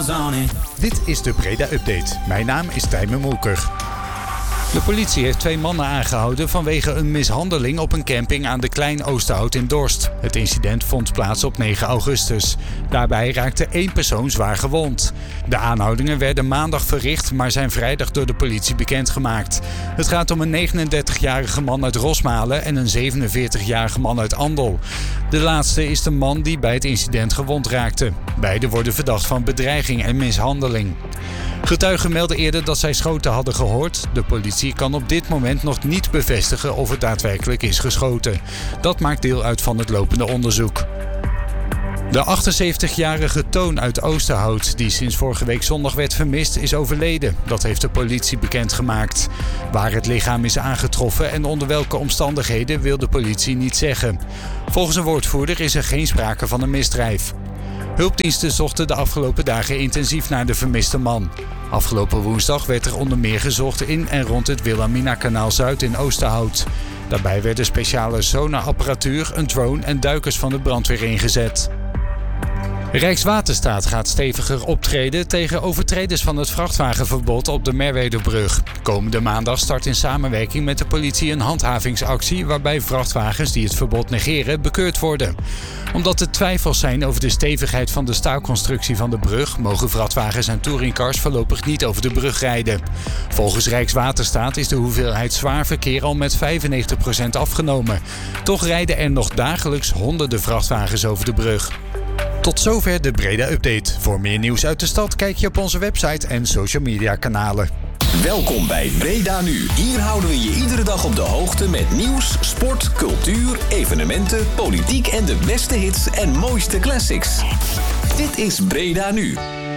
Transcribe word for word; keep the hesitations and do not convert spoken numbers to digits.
miles on it. Dit is de Breda Update. Mijn naam is Tijmen Molker. De politie heeft twee mannen aangehouden vanwege een mishandeling op een camping aan de Klein Oosterhout in Dorst. Het incident vond plaats op negen augustus. Daarbij raakte één persoon zwaar gewond. De aanhoudingen werden maandag verricht, maar zijn vrijdag door de politie bekendgemaakt. Het gaat om een negenendertigjarige man uit Rosmalen en een zevenenveertigjarige man uit Andel. De laatste is de man die bij het incident gewond raakte. Beiden worden verdacht van bedreiging en mishandeling. Getuigen melden eerder dat zij schoten hadden gehoord. De politie kan op dit moment nog niet bevestigen of het daadwerkelijk is geschoten. Dat maakt deel uit van het lopende onderzoek. De achtenzeventigjarige Toon uit Oosterhout, die sinds vorige week zondag werd vermist, is overleden. Dat heeft de politie bekendgemaakt. Waar het lichaam is aangetroffen en onder welke omstandigheden wil de politie niet zeggen. Volgens een woordvoerder is er geen sprake van een misdrijf. Hulpdiensten zochten de afgelopen dagen intensief naar de vermiste man. Afgelopen woensdag werd er onder meer gezocht in en rond het Wilhelmina-kanaal Zuid in Oosterhout. Daarbij werden speciale sonarapparatuur, een drone en duikers van de brandweer ingezet. Rijkswaterstaat gaat steviger optreden tegen overtreders van het vrachtwagenverbod op de Merwedebrug. Komende maandag start in samenwerking met de politie een handhavingsactie waarbij vrachtwagens die het verbod negeren bekeurd worden. Omdat er twijfels zijn over de stevigheid van de staalconstructie van de brug, mogen vrachtwagens en touringcars voorlopig niet over de brug rijden. Volgens Rijkswaterstaat is de hoeveelheid zwaar verkeer al met vijfennegentig procent afgenomen. Toch rijden er nog dagelijks honderden vrachtwagens over de brug. Tot zover de Breda Update. Voor meer nieuws uit de stad kijk je op onze website en social media kanalen. Welkom bij Breda Nu. Hier houden we je iedere dag op de hoogte met nieuws, sport, cultuur, evenementen, politiek en de beste hits en mooiste classics. Dit is Breda Nu.